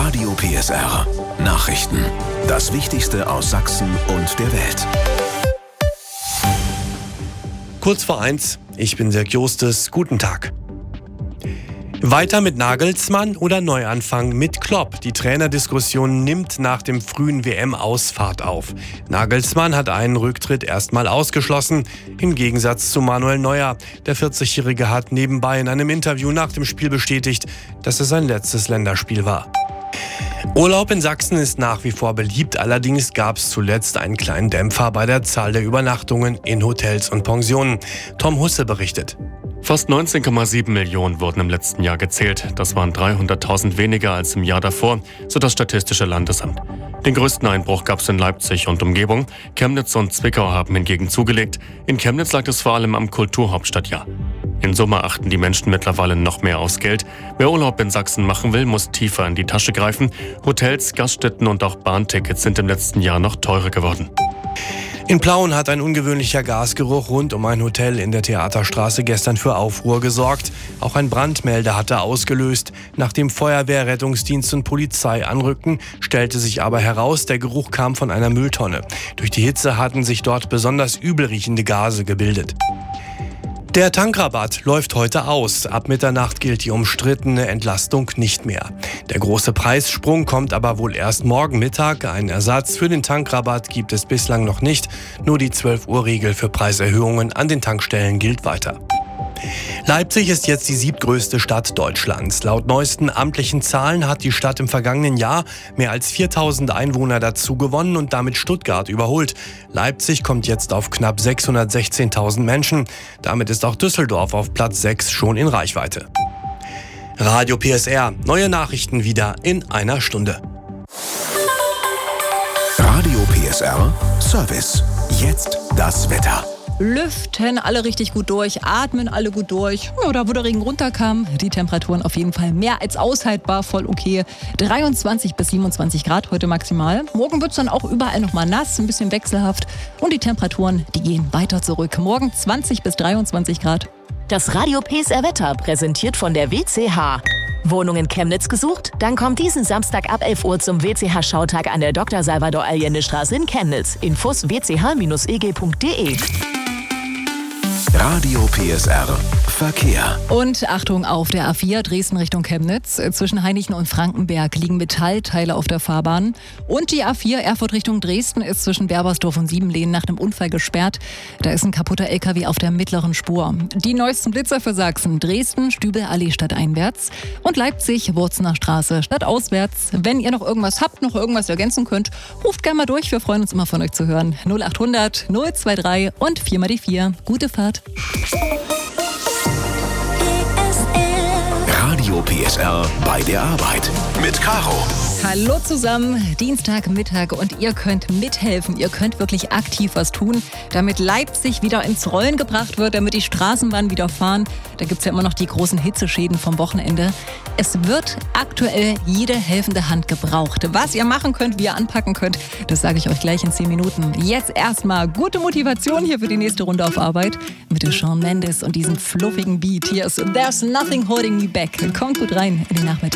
Radio PSR. Nachrichten. Das Wichtigste aus Sachsen und der Welt. Kurz vor 1, ich bin Dirk Jostes, guten Tag. Weiter mit Nagelsmann oder Neuanfang mit Klopp? Die Trainerdiskussion nimmt nach dem frühen WM-Ausfahrt auf. Nagelsmann hat einen Rücktritt erstmal ausgeschlossen, im Gegensatz zu Manuel Neuer. Der 40-Jährige hat nebenbei in einem Interview nach dem Spiel bestätigt, dass es sein letztes Länderspiel war. Urlaub in Sachsen ist nach wie vor beliebt, allerdings gab es zuletzt einen kleinen Dämpfer bei der Zahl der Übernachtungen in Hotels und Pensionen. Tom Husse berichtet. Fast 19,7 Millionen wurden im letzten Jahr gezählt. Das waren 300.000 weniger als im Jahr davor, so das Statistische Landesamt. Den größten Einbruch gab es in Leipzig und Umgebung. Chemnitz und Zwickau haben hingegen zugelegt. In Chemnitz lag es vor allem am Kulturhauptstadtjahr. In Summe achten die Menschen mittlerweile noch mehr aufs Geld. Wer Urlaub in Sachsen machen will, muss tiefer in die Tasche greifen. Hotels, Gaststätten und auch Bahntickets sind im letzten Jahr noch teurer geworden. In Plauen hat ein ungewöhnlicher Gasgeruch rund um ein Hotel in der Theaterstraße gestern für Aufruhr gesorgt. Auch ein Brandmelder hatte ausgelöst. Nachdem Feuerwehr, Rettungsdienst und Polizei anrückten, stellte sich aber heraus, der Geruch kam von einer Mülltonne. Durch die Hitze hatten sich dort besonders übel riechende Gase gebildet. Der Tankrabatt läuft heute aus. Ab Mitternacht gilt die umstrittene Entlastung nicht mehr. Der große Preissprung kommt aber wohl erst morgen Mittag. Einen Ersatz für den Tankrabatt gibt es bislang noch nicht. Nur die 12-Uhr-Regel für Preiserhöhungen an den Tankstellen gilt weiter. Leipzig ist jetzt die 7. Stadt Deutschlands. Laut neuesten amtlichen Zahlen hat die Stadt im vergangenen Jahr mehr als 4.000 Einwohner dazu gewonnen und damit Stuttgart überholt. Leipzig kommt jetzt auf knapp 616.000 Menschen. Damit ist auch Düsseldorf auf Platz 6 schon in Reichweite. Radio PSR. Neue Nachrichten wieder in einer Stunde. Radio PSR Service. Jetzt das Wetter. Lüften alle richtig gut durch, atmen alle gut durch. Ja, da wo der Regen runterkam, die Temperaturen auf jeden Fall mehr als aushaltbar, voll okay. 23 bis 27 Grad heute maximal. Morgen wird es dann auch überall nochmal nass, ein bisschen wechselhaft. Und die Temperaturen, die gehen weiter zurück. Morgen 20 bis 23 Grad. Das Radio PSR Wetter präsentiert von der WCH. Wohnung in Chemnitz gesucht? Dann kommt diesen Samstag ab 11 Uhr zum WCH-Schautag an der Dr. Salvador Allende-Straße in Chemnitz. Infos wch-eg.de. Radio PSR Verkehr. Und Achtung auf der A4 Dresden Richtung Chemnitz. Zwischen Hainichen und Frankenberg liegen Metallteile auf der Fahrbahn. Und die A4 Erfurt Richtung Dresden ist zwischen Berbersdorf und Siebenlehn nach einem Unfall gesperrt. Da ist ein kaputter LKW auf der mittleren Spur. Die neuesten Blitzer für Sachsen. Dresden, Stübelallee stadteinwärts. Und Leipzig, Wurzener Straße stadtauswärts. Wenn ihr noch irgendwas habt, noch irgendwas ergänzen könnt, ruft gerne mal durch. Wir freuen uns immer von euch zu hören. 0800 023 und 4 die 4. Gute Fahrt. Radio PSR bei der Arbeit mit Caro. Hallo zusammen, Dienstagmittag und ihr könnt mithelfen. Ihr könnt wirklich aktiv was tun, damit Leipzig wieder ins Rollen gebracht wird, damit die Straßenbahnen wieder fahren. Da gibt es ja immer noch die großen Hitzeschäden vom Wochenende. Es wird aktuell jede helfende Hand gebraucht. Was ihr machen könnt, wie ihr anpacken könnt, das sage ich euch gleich in 10 Minuten. Jetzt erstmal gute Motivation hier für die nächste Runde auf Arbeit mit der Shawn Mendes und diesem fluffigen Beat. Hier ist There's Nothing Holding Me Back. Kommt gut rein in den Nachmittag.